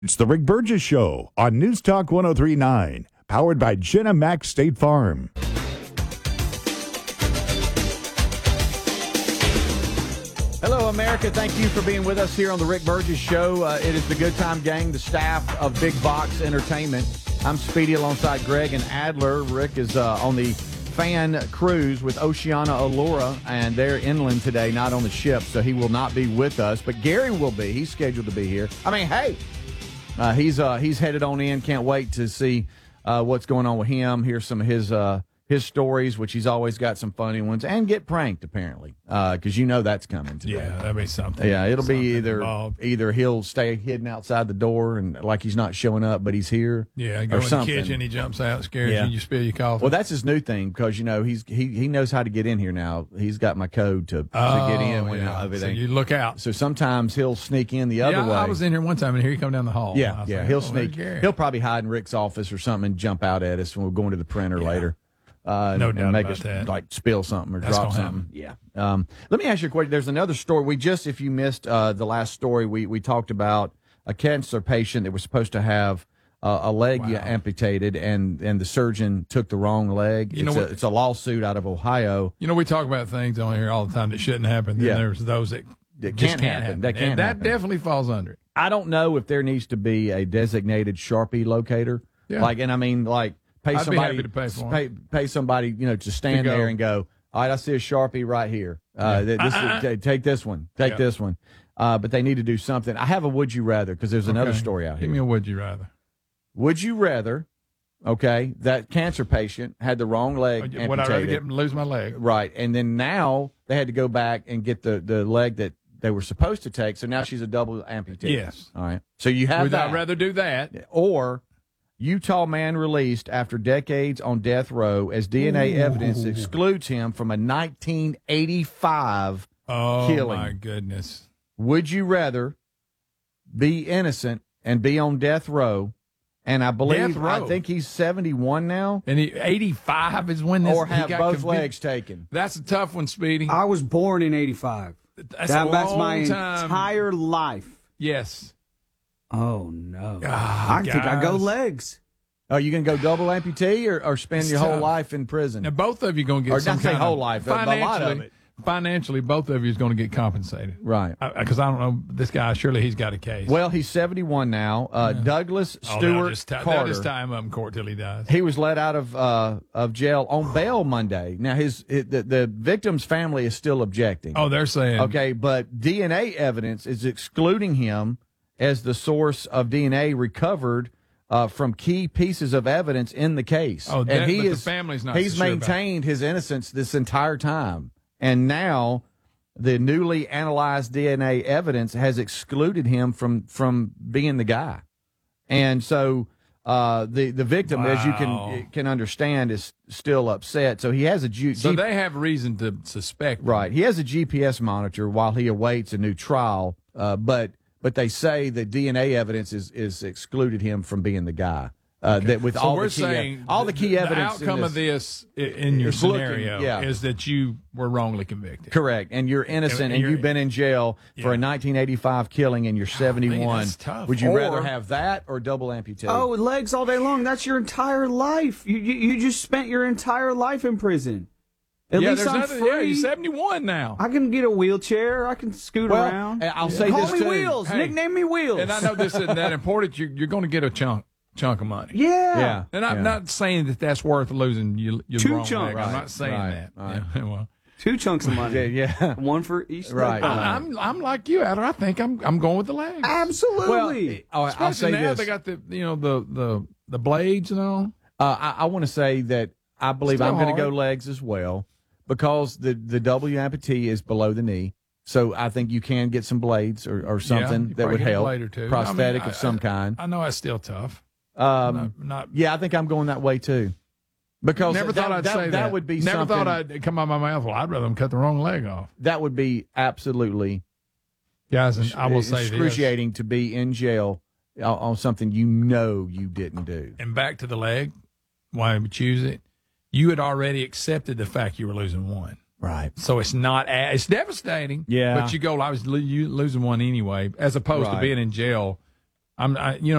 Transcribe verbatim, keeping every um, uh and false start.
It's the Rick Burgess Show on News Talk one oh three point nine, powered by Jenna Mack State Farm. Hello, America. Thank you for being with us here on the Rick Burgess Show. Uh, it is the Good Time Gang, the staff of Big Box Entertainment. I'm Speedy alongside Greg and Adler. Rick is uh, on the fan cruise with Oceana Allura, and they're inland today, not on the ship, so he will not be with us. But Gary will be. He's scheduled to be here. I mean, hey, uh, he's uh, he's headed on in. Can't wait to see uh, what's going on with him. Here's some of his uh, his stories, which he's always got some funny ones, and get pranked apparently, because uh, you know that's coming today. Yeah, that'll be something. Yeah, it'll something be either involved. either he'll stay hidden outside the door and like he's not showing up, but he's here. Yeah, go or in something. the kitchen, he jumps out, scares Yeah. you, you spill your coffee. Well, that's his new thing because you know he's he he knows how to get in here now. He's got my code to, oh, to get in when yeah. everything. So you look out. So sometimes he'll sneak in the other yeah, way. I was in here one time, and here he come down the hall. Yeah, I was yeah, like, he'll oh, sneak. there's Gary. He'll probably hide in Rick's office or something and jump out at us when we're going to the printer Yeah. later. Uh, No and, doubt and make about us that. like spill something or That's drop gonna something. Yeah. Um, let me ask you a question. There's another story. We just, if you missed uh, the last story, we we talked about a cancer patient that was supposed to have uh, a leg Wow. amputated, and and the surgeon took the wrong leg. You know it's, a, what- it's a lawsuit out of Ohio. You know, we talk about things on here all the time that shouldn't happen. Then Yeah. there's those that That just can't can't happen. happen. That can't and that happen. definitely falls under it. I don't know if there needs to be a designated Sharpie locator. Yeah. Like, and I mean, like, pay I'd be somebody happy to pay for 'em. pay, pay somebody, you know, to stand To go. there and go, all right, I see a Sharpie right here. Uh, th- this Uh-uh. is, ta- take this one. Take Yeah. this one. Uh, but they need to do something. I have a would you rather because there's another Okay. story out Give here. me a would you rather. Would you rather, okay, that cancer patient had the wrong leg Would I amputated. rather get lose my leg? Right. And then now they had to go back and get the, the leg that they were supposed to take. So now she's a double amputee. Yes. All right. So you have Would that. I rather do that? Or Utah man released after decades on death row as D N A evidence excludes him from a nineteen eighty-five Oh, killing. my goodness. Would you rather be innocent and be on death row? And I believe, Death row. I think he's seventy-one now, And he, eighty-five is when this or he have got both convic- legs taken. That's a tough one, Speedy. I was born in eighty-five. That's That- a that's long my time. entire life. Yes. Oh, no. Ah, I think I go guys. legs. Are you going to go double amputee or, or spend It's your whole tough. life in prison? Now, both of you going to get Or some not say kind whole of life, but a lot of financially, it. financially, both of you is going to get compensated. Right. Because I, I don't know this guy. Surely he's got a case. Well, he's seventy-one now. Uh, Douglas oh, they'll Stewart just, ti- they'll Carter. just tie him up in court till he dies. He was let out of uh, of jail on bail Monday. Now, his it, the, the victim's family is still objecting. Oh, they're saying Okay, but D N A evidence is excluding him as the source of D N A recovered uh, from key pieces of evidence in the case. Oh, that- and he but the is family's not he's so sure about maintained his innocence this entire time, and now the newly analyzed D N A evidence has excluded him from from being the guy, and so. Uh, the the victim, as you Wow. can can understand, is still upset. So he has a G- So G- they have reason to suspect. him. right. He has a G P S monitor while he awaits a new trial. Uh, but but they say that D N A evidence is is excluded him from being the guy. Uh, that with So all we're the key saying all the key evidence. The outcome in of this i- in your is looking- scenario yeah. is that you were wrongly convicted. Correct, and you're innocent, And- and, and you've you're- been in jail for Yeah. a nineteen eighty-five killing, and you're seventy-one. that's tough. Would you Or- rather have that or double amputee? Oh, legs all day long. That's your entire life. You you, you just spent your entire life in prison. At yeah, least there's I'm nothing. free. Yeah, you're seventy-one now. I can get a wheelchair. I can scoot well, around. and I'll say Call this me too. Wheels. Hey, Nickname me Wheels. And I know this isn't that important. You're, you're going to get a chunk chunk of money. Yeah. Yeah, And I'm yeah. not saying that that's worth losing your, your Two wrong chunks. leg. I'm Right, not saying right, that. right. Yeah, well, Two chunks of money. Yeah, yeah. One for each. leg. Right. I, I'm I'm like you, Adler. I think I'm I'm going with the legs. Absolutely. Well, I'll Especially say now this. they got the you know the the the blades and all. Uh, I, I want to say that I believe Still I'm going to go hard. legs as well because the, the W amputee is below the knee. So I think you can get some blades or, or something you that probably would get a help. blade or two. Prosthetic I mean, of some I- kind. I know it's still tough. Um, not, not yeah, I think I'm going that way too. Because never that, thought I'd that, say that. would be never something thought I'd come out of my mouth. Well, I'd rather them cut the wrong leg off, that would be absolutely guys. And I will say this. excruciating to be in jail on, on something you know you didn't do. And back to the leg, why would choose it? You had already accepted the fact you were losing one. Right. So it's not as, it's devastating. Yeah. But you go, I was lo- you losing one anyway, as opposed to Right. being in jail. I'm, I, you know.